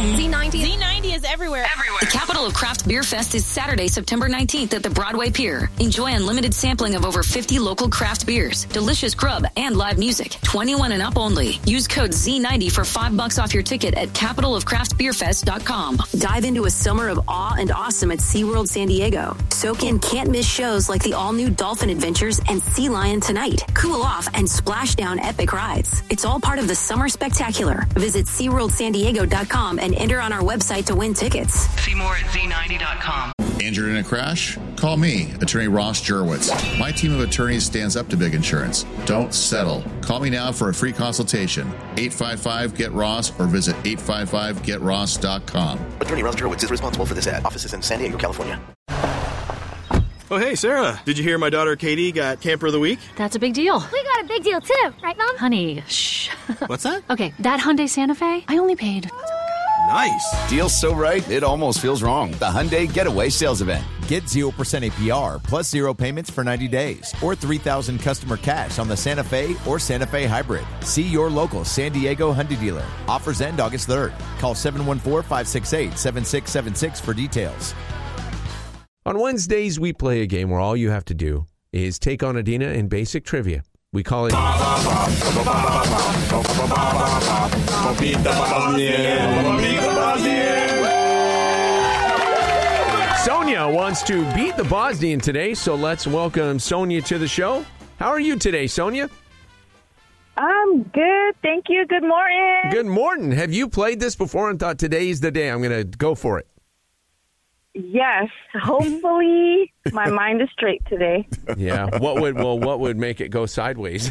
Z90 is everywhere. The capital of Craft Beer Fest is Saturday, September 19th at the Broadway Pier. Enjoy unlimited sampling of over 50 local craft beers, delicious grub, and live music. 21 and up only. Use code Z90 for $5 off your ticket at capitalofcraftbeerfest.com. Dive into a summer of awe and awesome at SeaWorld San Diego. Soak in can't-miss shows like the all-new Dolphin Adventures and Sea Lion Tonight. Cool off and splash down epic rides. It's all part of the Summer Spectacular. Visit SeaWorldSanDiego.com and enter on our website to win tickets. See more at Z90.com. Injured in a crash? Call me, Attorney Ross Jurwitz. My team of attorneys stands up to big insurance. Don't settle. Call me now for a free consultation. 855-GET-ROSS or visit 855-GetRoss.com. Attorney Ross Jurwitz is responsible for this ad. Office is in San Diego, California. Oh, hey, Sarah. Did you hear my daughter Katie got Camper of the Week? That's a big deal. We got a big deal, too. Right, Mom? Honey, shh. What's that? Okay, that Hyundai Santa Fe, I only paid... Nice. Deal's so right, it almost feels wrong. The Hyundai Getaway Sales Event. Get 0% APR plus 0 payments for 90 days or $3,000 customer cash on the Santa Fe or Santa Fe Hybrid. See your local San Diego Hyundai dealer. Offers end August 3rd. Call 714-568-7676 for details. On Wednesdays, we play a game where all you have to do is take on Adina in basic trivia. We call it... Sonia wants to beat the Bosnian today, so let's welcome Sonia to the show. How are you today, Sonia? I'm good, thank you. Good morning. Good morning. Have you played this before and thought today's the day I'm going to go for it? Yes, hopefully my mind is straight today. Yeah. What would make it go sideways?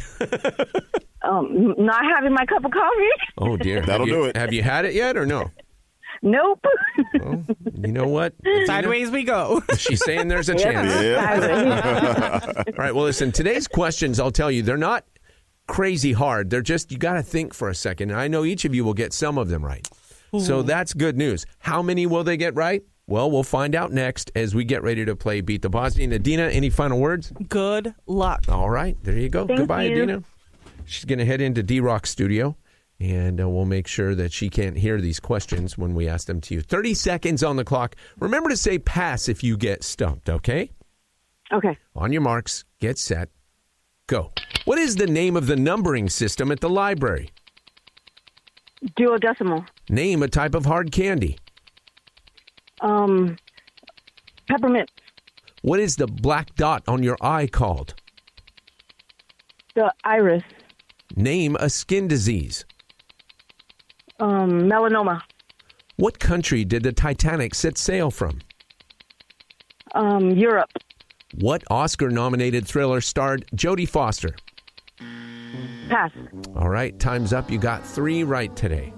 Not having my cup of coffee. Oh dear. That'll do it. Have you had it yet or no? Nope. Well, you know what? Sideways we go. She's saying there's a chance. Yeah. All right. Well, listen, today's questions, I'll tell you, they're not crazy hard. They're just, you got to think for a second. And I know each of you will get some of them right. Ooh. So that's good news. How many will they get right? Well, we'll find out next as we get ready to play Beat the Bosnian. Adina, any final words? Good luck. All right. There you go. Thank Goodbye, you. Adina. She's going to head into D-Rock's studio, and we'll make sure that she can't hear these questions when we ask them to you. 30 seconds on the clock. Remember to say pass if you get stumped, okay? Okay. On your marks, get set, go. What is the name of the numbering system at the library? Duodecimal. Name a type of hard candy. Peppermint. What is the black dot on your eye called? The iris. Name a skin disease. Melanoma. What country did the Titanic set sail from? Europe. What Oscar-nominated thriller starred Jodie Foster? Pass. All right, time's up. You got 3 right today.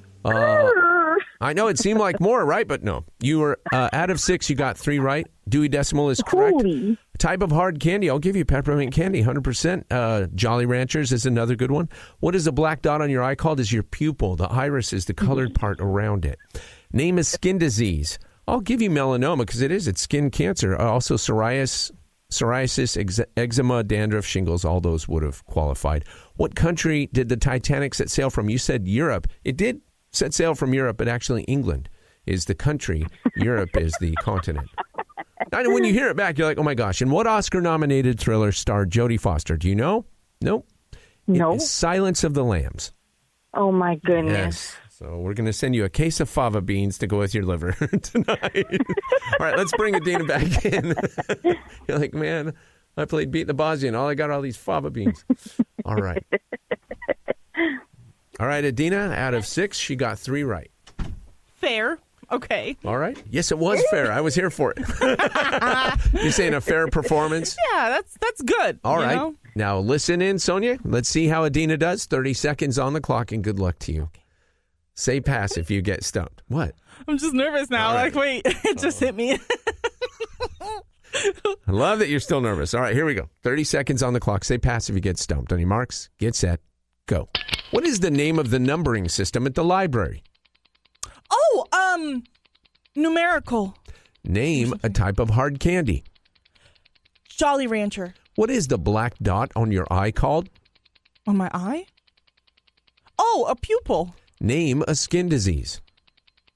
I know it seemed like more, right? But no. You were out of 6, you got 3 right. Dewey Decimal is correct. Holy. Type of hard candy, I'll give you peppermint candy, 100%. Jolly Ranchers is another good one. What is a black dot on your eye called? Is your pupil. The iris is the colored part around it. Name a skin disease. I'll give you melanoma because it's skin cancer. Also psoriasis, eczema, dandruff, shingles, all those would have qualified. What country did the Titanic set sail from? You said Europe. It did set sail from Europe, but actually England is the country. Europe is the continent. And when you hear it back, you're like, oh my gosh. And what Oscar-nominated thriller starred Jodie Foster? Do you know? Nope. No. It's Silence of the Lambs. Oh my goodness. Yes. So we're going to send you a case of fava beans to go with your liver tonight. All right, let's bring Adina back in. You're like, man, I played Beat the Bosnian. All I got are all these fava beans. All right. All right, Adina, out of 6, she got 3 right. Fair. Okay. All right. Yes, it was fair. I was here for it. You're saying a fair performance? Yeah, that's good. All right. Know? Now listen in, Sonia. Let's see how Adina does. 30 seconds on the clock, and good luck to you. Say pass if you get stumped. What? I'm just nervous now. Right. Like, wait, it just hit me. I love that you're still nervous. All right, here we go. 30 seconds on the clock. Say pass if you get stumped. On your marks, get set, go. What is the name of the numbering system at the library? Oh, numerical. Name a type of hard candy. Jolly Rancher. What is the black dot on your eye called? On my eye? Oh, a pupil. Name a skin disease.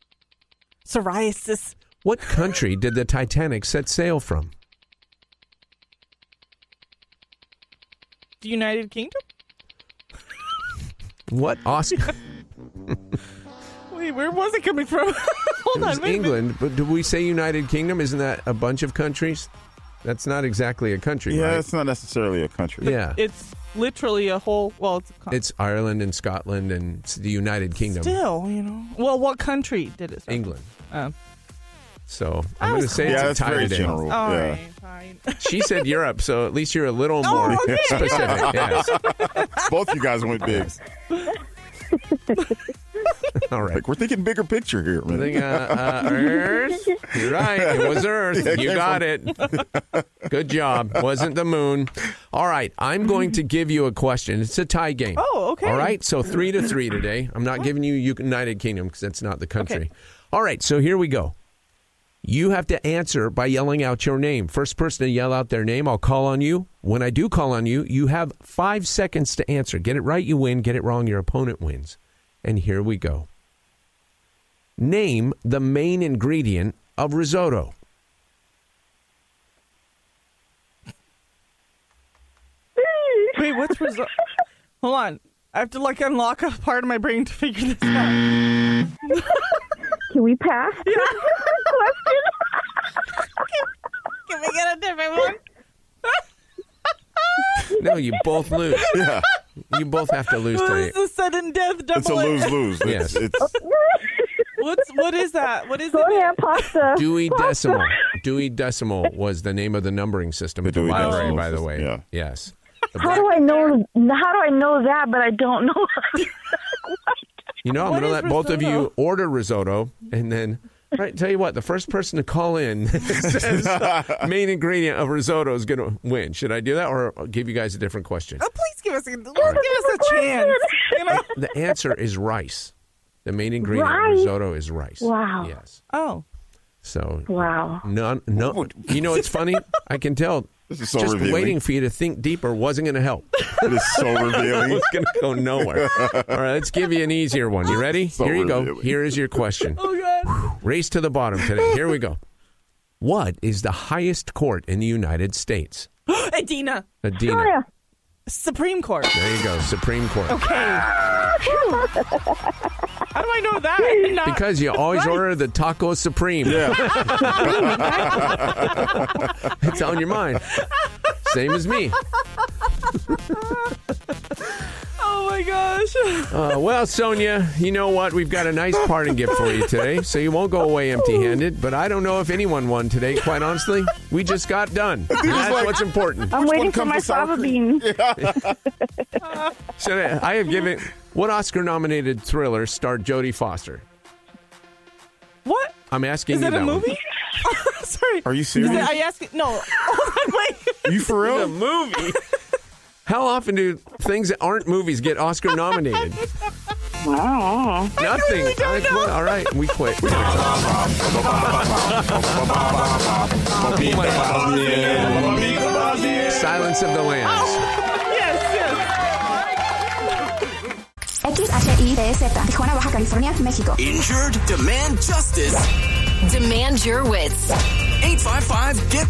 Psoriasis. What country did the Titanic set sail from? The United Kingdom? What Oscar? Wait, where was it coming from? Hold It was on. Wait England, but do we say United Kingdom? Isn't that a bunch of countries? That's not exactly a country, Yeah, right? it's not necessarily a country. Yeah. It's literally a whole. Well, It's Ireland and Scotland and the United Kingdom. still, Well, what country did it? Start England. from? So I'm going to say Yeah, it's that's a tie very today. general. All Yeah. right, fine. She said Europe, so at least you're a little more okay, specific. Yes. Both you guys went big. All right. Like, we're thinking bigger picture here, I man. think, Earth. You're right. It was Earth. Yeah, it You came got it. Good job. Wasn't the moon. All right. I'm going to give you a question. It's a tie game. Oh, okay. All right. So 3-3 today. I'm not giving you United Kingdom because that's not the country. Okay. All right. So here we go. You have to answer by yelling out your name. First person to yell out their name, I'll call on you. When I do call on you, you have 5 seconds to answer. Get it right, you win. Get it wrong, your opponent wins. And here we go. Name the main ingredient of risotto. Wait, what's risotto? Hold on. I have to unlock a part of my brain to figure this out. Can we pass? Can we get a different one? No, you both lose. Yeah. You both have to lose What today. is the sudden death double? It's a lose-lose. Yes. What is that? What is Dewey it? pasta. Dewey Decimal. Dewey Decimal was the name of the numbering system at the Dewey library, Decimal by the System, way. yeah. Yes. How do I know that, but I don't know? You know, I'm What going to is let both of risotto? you order risotto, and then, right, tell you what, the first person to call in that says main ingredient of risotto is going to win. Should I do that, or I'll give you guys a different question? Oh, please give us a chance. The answer is rice. The main ingredient of Rice? risotto is rice. Wow. Yes. Oh. So, Wow. no. You know, it's funny. I can tell. This is so Just revealing. waiting for you to think deeper wasn't going to help. It is so revealing. It's going to go nowhere. All right, let's give you an easier one. You ready? So Here you go. revealing. Here is your question. Oh, God. Race to the bottom today. Here we go. What is the highest court in the United States? Adina. Adina. Supreme Court. There you go. Supreme Court. Okay. How do I know that? Because you always order the Taco Supreme. Yeah. It's on your mind. Same as me. Oh, my gosh. Well, Sonia, you know what? We've got a nice parting gift for you today, so you won't go away empty-handed. But I don't know if anyone won today, quite honestly. We just got done. That's what's important. I'm waiting for my fava beans. So I have given... What Oscar-nominated thriller starred Jodie Foster? What? I'm asking Is you it a that movie? Sorry. Are you Is serious? it, I asked. No. Hold on, wait. Are you for It's a real? movie. How often do things that aren't movies get Oscar-nominated? Wow. Nothing. really don't know. All right, we quit. Silence of the Lambs. XHITZ, Tijuana, Baja California, México. Injured? Demand justice. Demand your wits. 855-GET